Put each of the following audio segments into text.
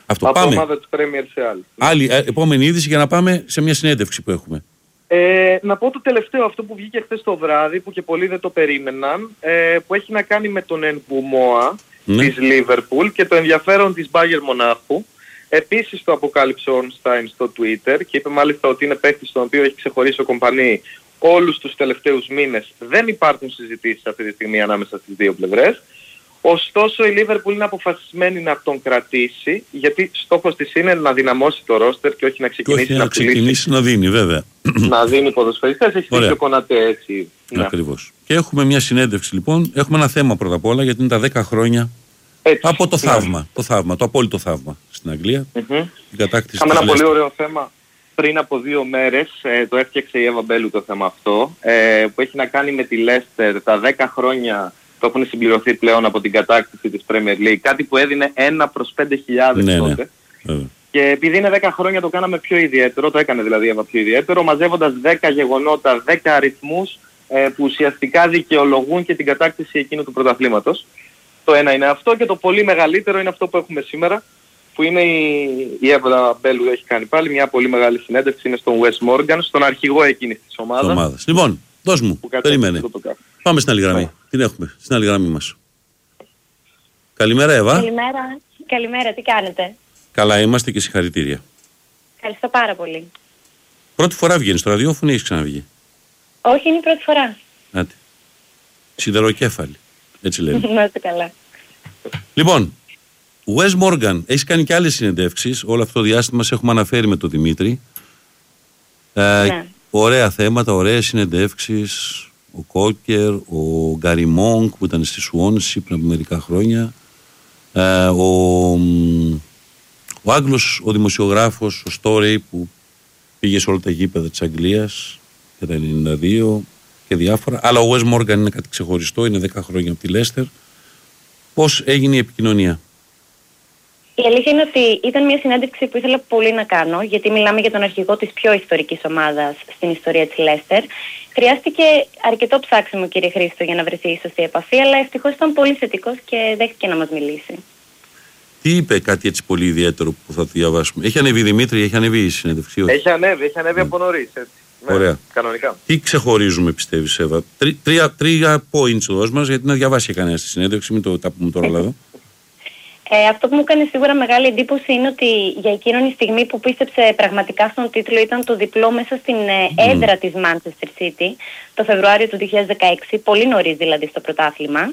Αυτό. Από Πάμε. ομάδα της Premier σε άλλη. Άλλη επόμενη είδηση για να πάμε σε μια συνέντευξη που έχουμε. Να πω το τελευταίο, αυτό που βγήκε χθες το βράδυ, που και πολλοί δεν το περίμεναν, που έχει να κάνει με τον Ενπουμόα της Liverpool και το ενδιαφέρον της Bayern Μονάχου. Επίσης το αποκάλυψε ο Ornstein στο Twitter και είπε μάλιστα ότι είναι παίκτης στον οποίο έχει ξεχωρίσει ο Κομπανί όλους τους τελευταίους μήνες. Δεν υπάρχουν συζητήσεις αυτή τη στιγμή ανάμεσα στις δύο πλευρές. Ωστόσο η Liverpool είναι αποφασισμένη να τον κρατήσει, γιατί στόχος της είναι να δυναμώσει το ρόστερ και όχι να ξεκινήσει να ξεκινήσει να δίνει, βέβαια. Να δίνει ποδοσφαιριστές, έχει δίκιο ο Κονατέ έτσι. Ακριβώς. Και έχουμε μια συνέντευξη λοιπόν, έχουμε ένα θέμα πρώτα απ' όλα, γιατί είναι τα 10 χρόνια έτσι, από το θαύμα, το απόλυτο θαύμα στην Αγγλία. Την κατάκτηση. Είχαμε ένα πολύ ωραίο θέμα πριν από 2 μέρες, το έφτιαξε η Εύα Μπέλου το θέμα αυτό, που έχει να κάνει με τη Leicester, τα 10 χρόνια που έχουν συμπληρωθεί πλέον από την κατάκτηση της Premier League, κάτι που έδινε 1 προς 5.000 τότε. Και επειδή είναι 10 χρόνια το κάναμε πιο ιδιαίτερο, το έκανε δηλαδή η Εύα πιο ιδιαίτερο, μαζεύοντας 10 γεγονότα, 10 αριθμούς που ουσιαστικά δικαιολογούν και την κατάκτηση εκείνου του πρωταθλήματος. Το ένα είναι αυτό και το πολύ μεγαλύτερο είναι αυτό που έχουμε σήμερα, που είναι η Εύα Μπέλου έχει κάνει πάλι μια πολύ μεγάλη συνέντευξη, είναι στον Wes Morgan, στον αρχηγό εκείνης της ομάδας. Λοιπόν, δώσ' μου, περίμενε. Πάμε στην άλλη γραμμή. Την έχουμε, στην άλλη γραμμή μας. Καλημέρα Εύα. Καλημέρα, τι κάνετε? Καλά είμαστε και συγχαρητήρια. Ευχαριστώ πάρα πολύ. Πρώτη φορά βγαίνεις στο ραδιόφωνο ή έχεις ξαναβγεί? Όχι, είναι η πρώτη φορά. Άτε. Σιδεροκέφαλη. Έτσι λένε. Να είστε καλά. Λοιπόν, Wes Morgan, έχεις κάνει και άλλες συνεντεύξεις. Όλο αυτό το διάστημα σε έχουμε αναφέρει με τον Δημήτρη. Ναι. Ωραία θέματα, ωραίες συνεντεύξεις. Ο Κόκερ, ο Γκάρι Μόγκ που ήταν στη Σουόνση πριν από μερικά χρόνια. Ο Άγγλος, ο δημοσιογράφος, ο Στόρεϊ που πήγε σε όλα τα γήπεδα της Αγγλίας και τα 92 και διάφορα. Αλλά ο Wes Morgan είναι κάτι ξεχωριστό, είναι 10 χρόνια από τη Λέστερ. Πώς έγινε η επικοινωνία? Η αλήθεια είναι ότι ήταν μια συνέντευξη που ήθελα πολύ να κάνω, γιατί μιλάμε για τον αρχηγό της πιο ιστορικής ομάδας στην ιστορία της Λέστερ. Χρειάστηκε αρκετό ψάξιμο, κύριε Χρήστο, για να βρεθεί η σωστή επαφή, αλλά ευτυχώς ήταν πολύ θετικός και δέχτηκε να μας μιλήσει. Τι είπε κάτι έτσι πολύ ιδιαίτερο που θα διαβάσουμε? Έχει ανέβει, Δημήτρη, έχει ανέβει η συνέντευξη? Έχει ανέβει από νωρίς, έτσι. Ωραία. Ναι, κανονικά. Τι ξεχωρίζουμε, πιστεύεις, Εύα? Τρία points δώσ' μας, γιατί να διαβάσει κανένα στη συνέντευξη, μην το τα πούμε τώρα εδώ. Αυτό που μου έκανε σίγουρα μεγάλη εντύπωση είναι ότι για εκείνη τη στιγμή που πίστεψε πραγματικά στον τίτλο ήταν το διπλό μέσα στην έδρα της Manchester City το Φεβρουάριο του 2016, πολύ νωρίς δηλαδή στο πρωτάθλημα.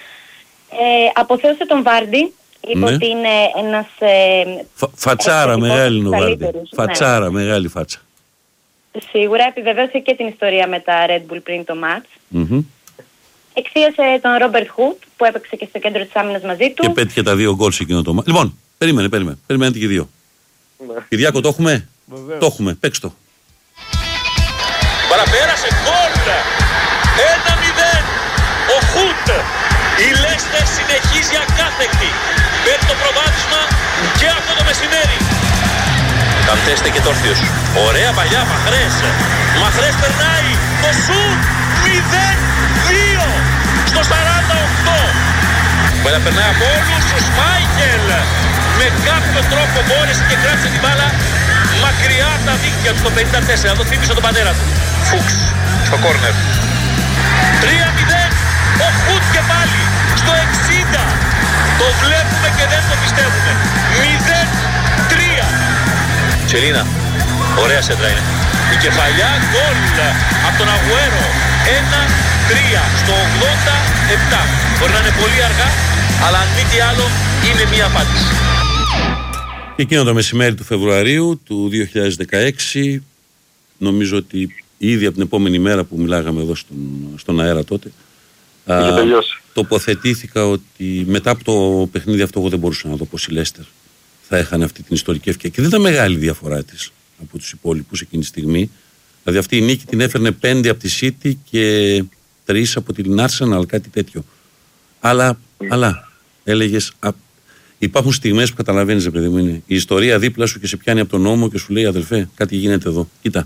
Αποθέωσε τον Βάρντι, είπε ότι είναι ένας... φατσάρα μεγάλη είναι ο Βάρντι. Φατσάρα, μεγάλη φάτσα. Σίγουρα επιβεβαίωσε και την ιστορία με τα Red Bull πριν το match. Εξίασε τον Ρόμπερτ Χουτ που έπαιξε και στο κέντρο της άμυνας μαζί του. Και πέτυχε τα 2 γκολ σε εκείνο το μάτι. Λοιπόν, περιμένετε και 2. Κυριάκο, το έχουμε? Το έχουμε, παίξ' το. Παραπέρασε, γκολ! 1-0. Ο Χουτ. Η Λέστερ συνεχίζει ακάθεκτη. Παίρνει το προβάδισμα και αυτό το μεσημέρι. Καντέστε και τόρθιος. Ωραία παλιά, Μαχρές περνάει. Το σουτ 0-2 στο 48. Πέρα περνάει από όλους ο Σμάικελ. Με κάποιο τρόπο μπόρεσε και κράτησε την μπάλα μακριά από τα δίχτυα του στο 54. Εδώ θύμισε τον πατέρα του. Φούξ στο κόρνερ. 3-0. Ο Χουτ και πάλι στο 60. Το βλέπουμε και δεν το πιστεύουμε. 0-3. Τσελίνα. Ωραία σέντρα είναι. Η κεφαλιά γκολ από τον Αγουέρο. 1-3 στο 87. Μπορεί να είναι πολύ αργά, αλλά αν μη τι άλλο είναι μία απάντηση. Και εκείνο το μεσημέρι του Φεβρουαρίου του 2016, νομίζω ότι ήδη από την επόμενη μέρα που μιλάγαμε εδώ στον αέρα τότε, τοποθετήθηκα ότι μετά από το παιχνίδι αυτό εγώ δεν μπορούσα να δω πως η Λέστερ θα έχανε αυτή την ιστορική ευκαιρία. Και δεν ήταν μεγάλη διαφορά της από τους υπόλοιπους εκείνη τη στιγμή. Δηλαδή αυτή η νίκη την έφερνε 5 από τη City και 3 από την Arsenal, κάτι τέτοιο. Αλλά έλεγες, υπάρχουν στιγμές που καταλαβαίνεις, παιδί μου, είναι η ιστορία δίπλα σου και σε πιάνει από τον ώμο και σου λέει, αδελφέ, κάτι γίνεται εδώ. Κοίτα.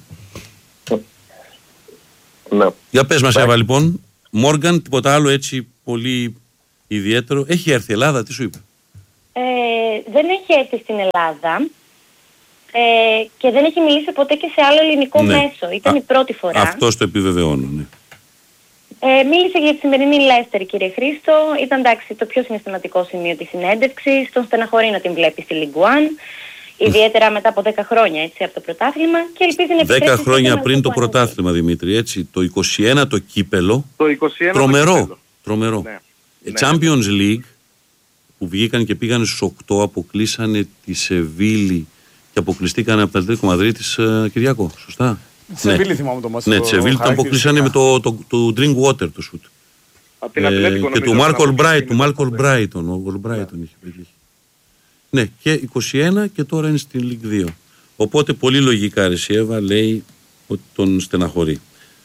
Ναι. Για πες μας, Εύα, λοιπόν. Μόργαν, τίποτα άλλο έτσι πολύ ιδιαίτερο? Έχει έρθει η Ελλάδα, τι σου είπε? δεν έχει έρθει στην Ελλάδα και δεν έχει μιλήσει ποτέ και σε άλλο ελληνικό μέσο. Ήταν η πρώτη φορά. Αυτό το επιβεβαιώνω, ναι. Μίλησε για τη σημερινή Λέστερ, κύριε Χρήστο. Ήταν εντάξει το πιο συναισθηματικό σημείο της συνέντευξης. Τον στεναχωρεί να την βλέπει στη Ligue 1. Ιδιαίτερα μετά από 10 χρόνια έτσι, από το πρωτάθλημα. Και ελπίζει να επιστρέψει 10 χρόνια πριν το πρωτάθλημα, Δημήτρη. Έτσι, το 21 το κύπελο. Το 21 τρομερό. Ναι. Champions League που βγήκαν και πήγαν στους 8, αποκλείσανε τη Σεβίλη και αποκλειστήκανε από το Ατλέτικο Μαδρίτης, Κυριακό. Σωστά. Τη Σεβίλη θυμάμαι το μάτι. Ναι, τη Σεβίλη το αποκλείσανε με το Drink Water το σουτ. Και του Μάλκολ Μπράιτον. Ο Μπράιτον είχε πετύχει. Ναι, και 21 και τώρα είναι στην Ligue 2. Οπότε πολύ λογικά Ρεσιέβα λέει ότι τον στεναχωρεί.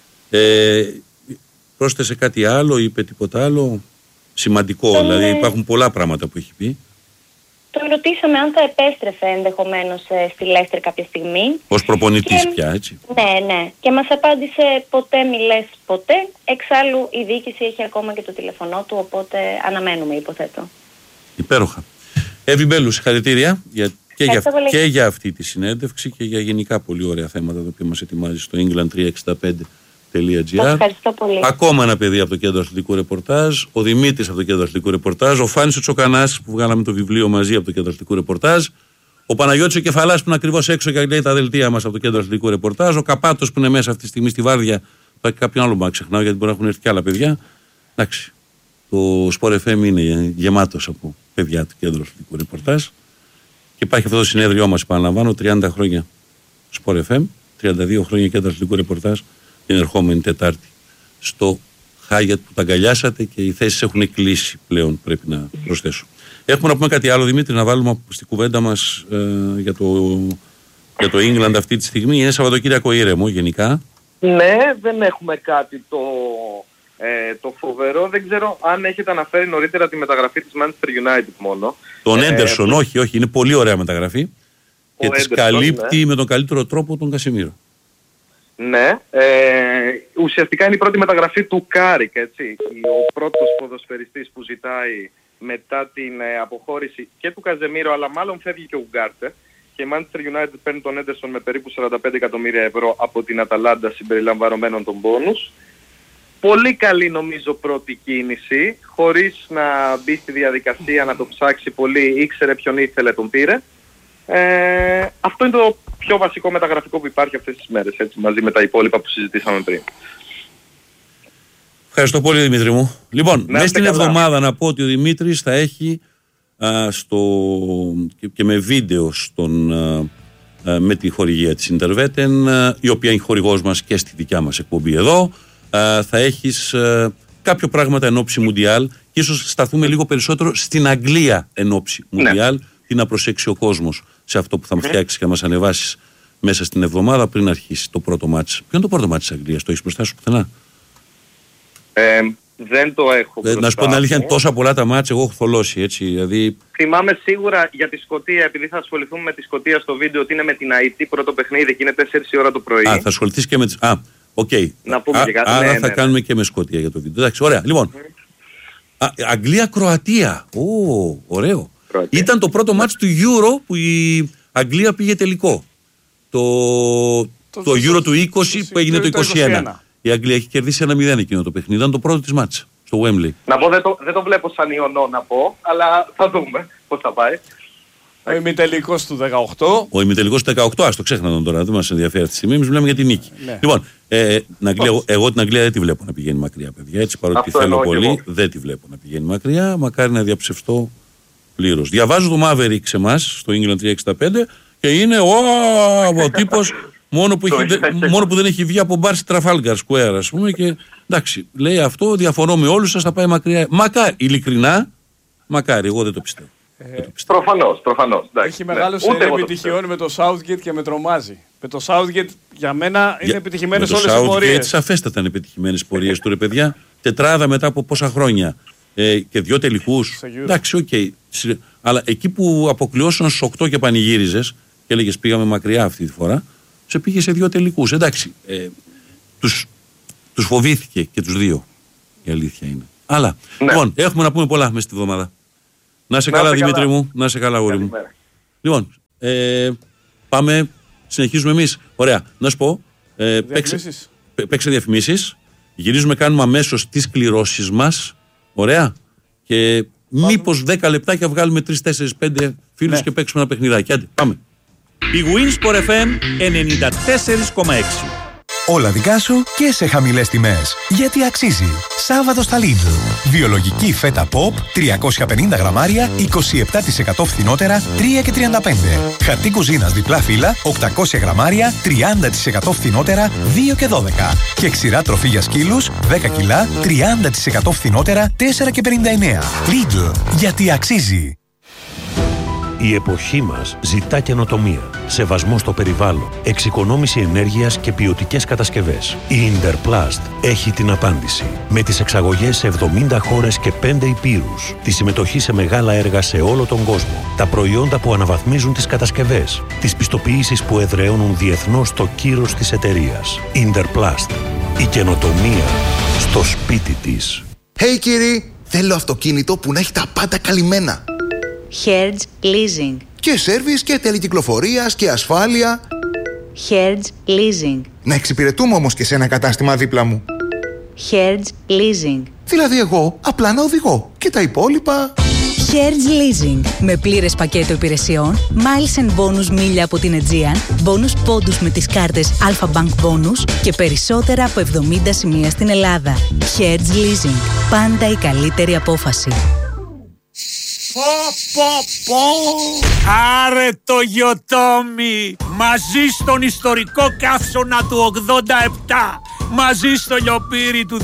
Πρόσθεσε κάτι άλλο, είπε τίποτα άλλο σημαντικό, δηλαδή υπάρχουν πολλά πράγματα που έχει πει. Τον ρωτήσαμε αν θα επέστρεφε ενδεχομένως στη Λέστερ κάποια στιγμή. Ως προπονητής πια, έτσι. Ναι. Και μας απάντησε ποτέ μη λες ποτέ. Εξάλλου η διοίκηση έχει ακόμα και το τηλεφωνό του, οπότε αναμένουμε, υποθέτω. Υπέροχα. Εύη Μπέλου, συγχαρητήρια και για αυτή τη συνέντευξη και για γενικά πολύ ωραία θέματα τα οποία μας ετοιμάζει στο england365.gr. Ευχαριστώ πολύ. Ακόμα ένα παιδί από το Κέντρο Αθλητικού Ρεπορτάζ, ο Δημήτρης από το Κέντρο Αθλητικού Ρεπορτάζ, ο Φάνης ο Τσοκανάς που βγάλαμε το βιβλίο μαζί από το Κέντρο Αθλητικού Ρεπορτάζ, ο Παναγιώτης ο Κεφαλάς που είναι ακριβώς έξω και λέει τα δελτία μας από το Κέντρο Αθλητικού Ρεπορτάζ, ο Καπάτος που είναι μέσα αυτή τη στιγμή στη Βάρδια, υπάρχει κάποιον άλλο που ξεχνάω γιατί μπορεί να έχουν έρθει και άλλα παιδιά. Εντάξει. Το Sport FM είναι γεμάτος από παιδιά του Κέντρου Αθλητικού Ρεπορτάζ και υπάρχει αυτό το συνέδριό μας, επαναλαμβάνω, 30 χρόνια Sport FM, 32 χρόνια Κέντρο Αθλητικού Ρεπορτάζ, την ερχόμενη Τετάρτη στο Χάγιατ που τα αγκαλιάσατε και οι θέσεις έχουν κλείσει πλέον, πρέπει να προσθέσω. Έχουμε να πούμε κάτι άλλο, Δημήτρη, να βάλουμε στη κουβέντα μας για το England αυτή τη στιγμή. Είναι Σαββατοκύριακο ήρεμο γενικά. Ναι, δεν έχουμε κάτι το φοβερό. Δεν ξέρω αν έχετε αναφέρει νωρίτερα τη μεταγραφή της Manchester United μόνο. Τον Έντερσον, όχι, είναι πολύ ωραία μεταγραφή και της καλύπτει με τον καλύτερο τρόπο τον Κασιμίρο. Ναι, ουσιαστικά είναι η πρώτη μεταγραφή του Κάρικ, έτσι. Ο πρώτος ποδοσφαιριστής που ζητάει μετά την αποχώρηση και του Καζεμίρο, αλλά μάλλον φεύγει και ο Ουγκάρτε. Και η Manchester United παίρνει τον Έντερσον με περίπου 45 εκατομμύρια ευρώ από την Αταλάντα συμπεριλαμβανομένων των μπόνους. Πολύ καλή νομίζω πρώτη κίνηση, χωρίς να μπει στη διαδικασία να το ψάξει πολύ, ήξερε ποιον ήθελε, τον πήρε. Αυτό είναι το πιο βασικό μεταγραφικό που υπάρχει αυτές τις μέρες, έτσι, μαζί με τα υπόλοιπα που συζητήσαμε πριν. Ευχαριστώ πολύ, Δημήτρη μου. Λοιπόν, μέσα στην εβδομάδα να πω ότι ο Δημήτρης θα έχει και με βίντεο με τη χορηγία της Interveten, η οποία είναι χορηγός μας και στη δικιά μας εκπομπή εδώ. Θα έχεις κάποιο πράγματα εν ώψη Μουντιάλ και ίσως σταθούμε λίγο περισσότερο στην Αγγλία εν ώψη Μουντιάλ, τι να προσέξει ο κόσμος σε αυτό που θα μου φτιάξεις και να μας ανεβάσεις μέσα στην εβδομάδα πριν αρχίσει το πρώτο μάτς. Ποιο είναι το πρώτο μάτς της Αγγλίας, το έχεις μπροστά σου πουθενά? Δεν το έχω μπροστά. Να σου πω την αλήθεια, είναι τόσα πολλά τα μάτς, εγώ έχω θολώσει, έτσι, δηλαδή... Θυμάμαι σίγουρα για τη Σκωτία, επειδή θα ασχοληθούμε με τη Σκωτία στο βίντεο, ότι είναι με την Αϊτή πρώτο παιχνίδι και είναι 4 η ώρα το πρωί. Θα ασχοληθείς και με τις... Οκ. Να πούμε και κάτι. Άρα θα κάνουμε και με Σκωτία για το βίντεο. Εντάξει, ωραία. Λοιπόν, Αγγλία-Κροατία. Ωραίο. Κροατία. Ήταν το πρώτο μάτς του Euro που η Αγγλία πήγε τελικό. Το Euro του 20 που έγινε το 21. Η Αγγλία έχει κερδίσει 1-0 εκείνο το παιχνίδι. Ήταν το πρώτο της μάτς στο Wembley. Να πω, δεν το βλέπω σαν ιονό να πω, αλλά θα δούμε πώς θα πάει. Ο ημιτελικός του 18. Ο ημιτελικός του 18, ας το ξέχναμε τώρα, δεν μας ενδιαφέρει αυτή τη στιγμή. Εμείς μιλάμε για την νίκη. Ναι. Λοιπόν, εγώ την Αγγλία δεν τη βλέπω να πηγαίνει μακριά, παιδιά. Έτσι, παρότι θέλω πολύ, δεν τη βλέπω να πηγαίνει μακριά. Μακάρι να διαψευστώ πλήρως. Διαβάζω το Maverick σε εμάς στο England 365 και είναι ο τύπος μόνο που δεν έχει βγει από μπαρ στη Trafalgar Square, ας πούμε. Και εντάξει, λέει αυτό, διαφωνώ με όλους σας, θα πάει μακριά. Μακάρι, ειλικρινά, μακάρι, εγώ δεν το πιστεύω. Προφανώς. Έχει μεγάλο σερί επιτυχιών με το Southgate και με τρομάζει. Με το Southgate για μένα είναι επιτυχημένες όλες οι πορείες. Με το Southgate σαφέστατα είναι επιτυχημένες πορείες του, ρε παιδιά. Τετράδα μετά από πόσα χρόνια και 2 τελικούς. Εντάξει, οκ. Αλλά εκεί που αποκλειώσαν στους 8 και πανηγύριζες και έλεγες πήγαμε μακριά αυτή τη φορά, σε πήγε σε 2 τελικούς. Εντάξει, τους φοβήθηκε και τους 2. Η αλήθεια είναι. Αλλά, λοιπόν, έχουμε να πούμε πολλά μέσα στη βδομάδα. Να είσαι καλά, Δημήτρη μου. Να είσαι καλά, αγόρι μου. Λοιπόν, πάμε. Συνεχίζουμε εμείς. Ωραία. Να σου πω. Παίξε διαφημίσεις. Γυρίζουμε, κάνουμε αμέσως τις κληρώσεις μας. Ωραία. Και μήπως 10 λεπτάκια βγάλουμε 3, 4, 5 φίλους και παίξουμε ένα παιχνιδάκι. Άντε, πάμε. Η Winsport FM 94,6. Όλα δικά σου και σε χαμηλές τιμές. Γιατί αξίζει. Σάββατο στα Lidl. Βιολογική φέτα pop 350 γραμμάρια 27% φθηνότερα 3,35. Χαρτί κουζίνας διπλά φύλλα 800 γραμμάρια 30% φθηνότερα 2,12. Και ξηρά τροφή για σκύλους 10 κιλά 30% φθηνότερα 4,59. Lidl. Γιατί αξίζει. Η εποχή μας ζητά καινοτομία, σεβασμό στο περιβάλλον, εξοικονόμηση ενέργειας και ποιοτικές κατασκευές. Η Interplast έχει την απάντηση. Με τις εξαγωγές σε 70 χώρες και 5 υπήρους, τη συμμετοχή σε μεγάλα έργα σε όλο τον κόσμο, τα προϊόντα που αναβαθμίζουν τις κατασκευές, τις πιστοποιήσεις που εδραιώνουν διεθνώς το κύρος της εταιρείας. Interplast. Η καινοτομία στο σπίτι της. Hey κύριοι, θέλω αυτοκίνητο που να έχει τα πάντα καλυμμένα. Hertz Leasing. Και σέρβις και τελεκυκλοφορίας και ασφάλεια. Hertz Leasing. Να εξυπηρετούμε όμως και σε ένα κατάστημα δίπλα μου. Hertz Leasing. Δηλαδή εγώ απλά να οδηγώ και τα υπόλοιπα... Hertz Leasing. Με πλήρες πακέτο υπηρεσιών, miles and bonus μίλια από την Aegean, bonus πόντους με τις κάρτες Alpha Bank Bonus και περισσότερα από 70 σημεία στην Ελλάδα. Hertz Leasing. Πάντα η καλύτερη απόφαση. Άρε το Γιοτόμι! Μαζί στον ιστορικό καύσωνα του 87, μαζί στο λιοπύρι του 2001,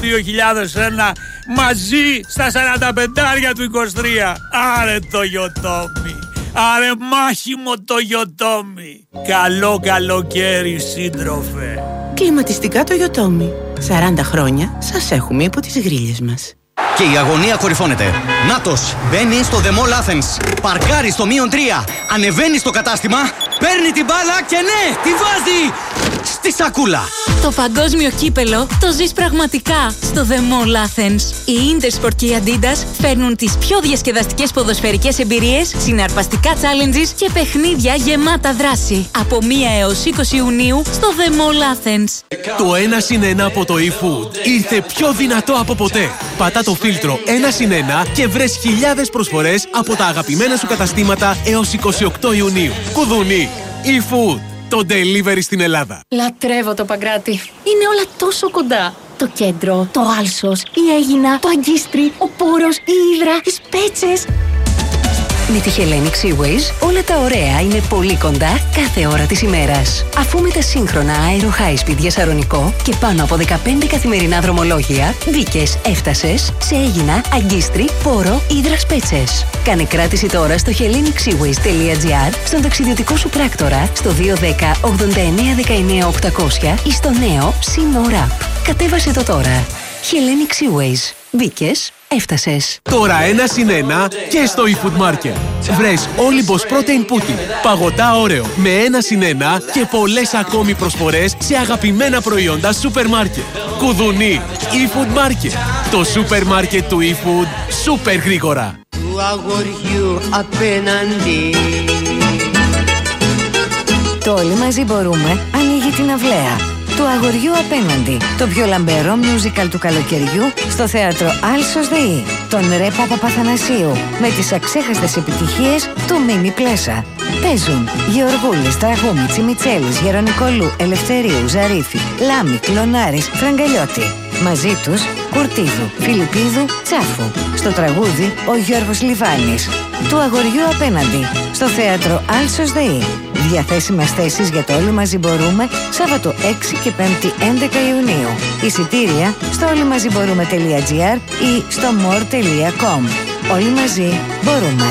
μαζί στα 45 του 23. Άρε το Γιοτόμι! Άρε μάχημο το Γιοτόμι! Καλό καλοκαίρι, σύντροφε! Κλιματιστικά το Γιοτόμι. 40 χρόνια σας έχουμε υπό τις γρίλες μας. Και η αγωνία κορυφώνεται. Νάτος μπαίνει στο The Mall Athens. Παρκάρει στο -3. Ανεβαίνει στο κατάστημα. Παίρνει την μπάλα και ναι, τη βάζει στη σακούλα. Το παγκόσμιο κύπελο το ζεις πραγματικά στο The Mall Athens. Η Intersport και η Adidas φέρνουν τις πιο διασκεδαστικές ποδοσφαιρικές εμπειρίες, συναρπαστικά challenges και παιχνίδια γεμάτα δράση. Από 1 έως 20 Ιουνίου στο The Mall Athens. Το 1+1 από το eFood ήρθε πιο δυνατό από ποτέ. Πατά το φίλτρο 1+1 και βρες χιλιάδες προσφορές από τα αγαπημένα σου καταστήματα έως 28 Ιουνίου. Κουδούνι. eFood. Το delivery στην Ελλάδα. Λατρεύω το Παγκράτη. Είναι όλα τόσο κοντά. Το κέντρο, το Άλσος, η Αίγινα, το Αγκίστρι, ο Πόρος, η Ύδρα, οι Σπέτσες. Με τη Hellenic Seaways όλα τα ωραία είναι πολύ κοντά κάθε ώρα της ημέρας. Αφού με τα σύγχρονα Aero High Speed για Σαρονικό και πάνω από 15 καθημερινά δρομολόγια, μπήκες, έφτασες σε Αίγινα, Αγκίστρι, Πόρο, Ύδρα, Σπέτσες. Κάνε κράτηση τώρα στο hellenic-seaways.gr, στον ταξιδιωτικό σου πράκτορα, στο 210 89 19 800 ή στο νέο Sino App. Κατέβασε το τώρα. Hellenic Seaways. Μπήκες, έφτασες. Τώρα 1+1 και στο eFood Market. Βρες Olympus Protein Pudding, παγωτά όρεο με 1+1 και πολλές ακόμη προσφορές σε αγαπημένα προϊόντα σούπερ μάρκετ. Κουδουνί, eFood Market. Το σούπερ μάρκετ του eFood σούπερ γρήγορα. Του αγοριού απέναντι. Το Όλοι μαζί μπορούμε ανοίγει την αυλαία. Του αγοριού απέναντι. Το πιο λαμπερό musical του καλοκαιριού στο θέατρο Άλσος ΔΕΗ. Τον Ρε Παπαθανασίου με τις αξέχαστες επιτυχίες του Μίμη Πλέσα. Παίζουν Γεωργούλης, Τραγούμη, Τσιμιτσέλης, Γερονικολού, Ελευθερίου, Ζαρίφη, Λάμη, Κλωνάρης, Φραγκαλιώτη. Μαζί τους Κουρτίδου, Φιλιππίδου, Τσάφου. Στο τραγούδι ο Γιώργος Λιβάνης. Του αγοριού απέναντι στο θέατρο Άλσος ΔΕΗ. Διαθέσιμες θέσεις για το Όλοι μαζί μπορούμε Σάββατο 6 και 5η 11 Ιουνίου. Εισιτήρια στο όλοιμαζιμπορούμε.gr ή στο more.com. Όλοι μαζί μπορούμε.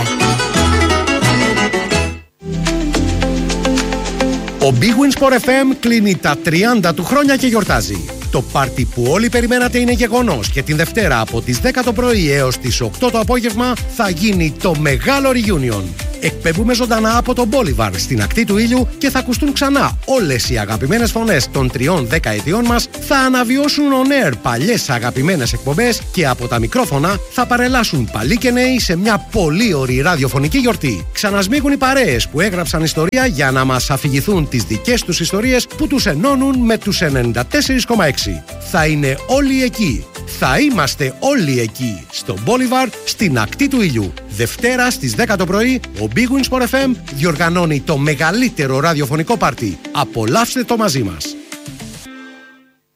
Ο Big Win Sport FM κλείνει τα 30 του χρόνια και γιορτάζει. Το πάρτι που όλοι περιμένατε είναι γεγονός και την Δευτέρα από τις 10 το πρωί έως τις 8 το απόγευμα θα γίνει το μεγάλο reunion. Εκπέμπουμε ζωντανά από τον Bolivar στην ακτή του ήλιου και θα ακουστούν ξανά όλες οι αγαπημένες φωνές των 3 δεκαετιών μας. Θα αναβιώσουν on air παλιές αγαπημένες εκπομπές και από τα μικρόφωνα θα παρελάσουν παλιοί και νέοι σε μια πολύ ωραία ραδιοφωνική γιορτή. Ξανασμίγουν οι παρέες που έγραψαν ιστορία για να μας αφηγηθούν τις δικές τους ιστορίες που τους ενώνουν με τους 94,6. Θα είναι όλοι εκεί. Θα είμαστε όλοι εκεί. Στο Bolivar, στην ακτή του ήλιου. Δευτέρα στις 10 το πρωί, ο Big Win Sport FM διοργανώνει το μεγαλύτερο ραδιοφωνικό πάρτι. Απολαύστε το μαζί μας.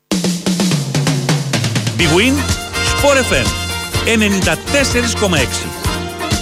Big Win Sport FM 94,6.